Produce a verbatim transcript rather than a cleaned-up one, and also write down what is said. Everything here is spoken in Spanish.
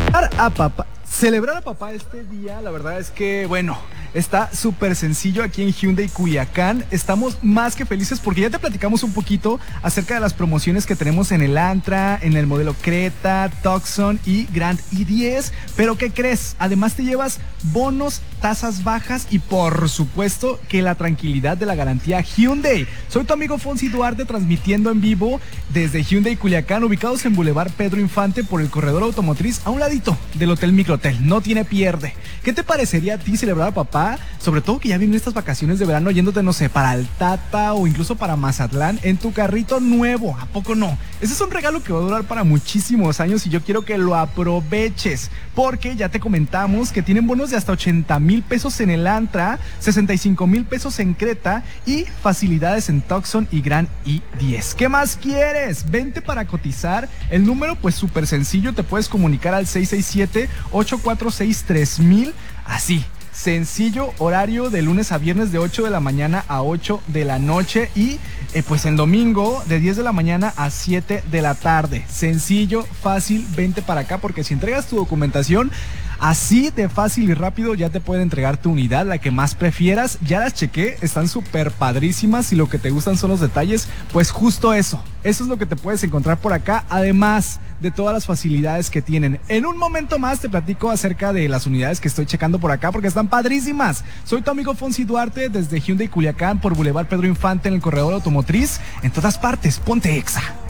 A papá. Celebrar a papá este día, la verdad es que, bueno, está súper sencillo aquí en Hyundai Culiacán. Estamos más que felices porque ya te platicamos un poquito acerca de las promociones que tenemos en el Antra, en el modelo Creta, Tucson y Grand i diez. Pero ¿qué crees? Además te llevas bonos, tasas bajas y por supuesto que la tranquilidad de la garantía Hyundai. Soy tu amigo Fonsi Duarte transmitiendo en vivo desde Hyundai Culiacán, ubicados en Boulevard Pedro Infante por el corredor automotriz a un ladito del Hotel Microtel. No tiene pierde. ¿Qué te parecería a ti celebrar a papá? Sobre todo que ya vienen estas vacaciones de verano yéndote, no sé, para Altata o incluso para Mazatlán en tu carrito nuevo. ¿A poco no? Ese es un regalo que va a durar para muchísimos años y yo quiero que lo aproveches porque ya te comentamos que tienen bonos de hasta ochenta mil pesos en el Antra, sesenta y cinco mil pesos en Creta y facilidades en Tucson y Grand i diez. ¿Qué más quieres? Vente para cotizar. El número pues súper sencillo, te puedes comunicar al seis seis siete, ocho cuatro seis, tres mil, así. Sencillo, horario de lunes a viernes de ocho de la mañana a ocho de la noche y eh, pues el domingo de diez de la mañana a siete de la tarde. Sencillo, fácil, vente para acá porque si entregas tu documentación así de fácil y rápido ya te pueden entregar tu unidad, la que más prefieras. Ya las chequé, están súper padrísimas y lo que te gustan son los detalles, pues justo eso. Eso es lo que te puedes encontrar por acá, además de todas las facilidades que tienen. En un momento más te platico acerca de las unidades que estoy checando por acá porque están padrísimas. Soy tu amigo Fonsi Duarte desde Hyundai Culiacán por Boulevard Pedro Infante en el corredor automotriz. En todas partes, ponte Exa.